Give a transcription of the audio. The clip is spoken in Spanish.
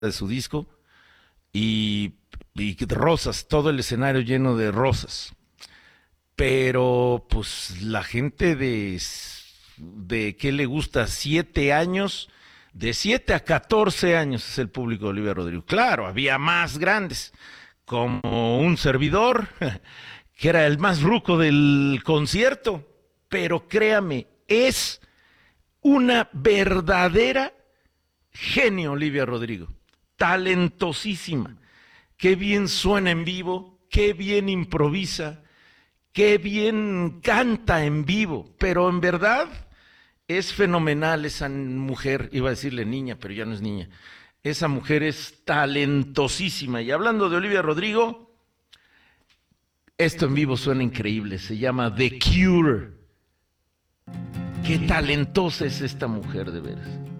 de su disco y rosas, todo el escenario lleno de rosas. Pero pues la gente de ¿qué le gusta? 7 años, de 7 a 14 años es el público de Olivia Rodrigo. Claro, había más grandes, como un servidor, que era el más ruco del concierto, pero créame, es una verdadera genio Olivia Rodrigo, talentosísima, qué bien suena en vivo, qué bien improvisa, qué bien canta en vivo, pero en verdad es fenomenal esa mujer, iba a decirle niña, pero ya no es niña. Esa mujer es talentosísima. Y hablando de Olivia Rodrigo, esto en vivo suena increíble, se llama The Cure. Qué talentosa es esta mujer de veras.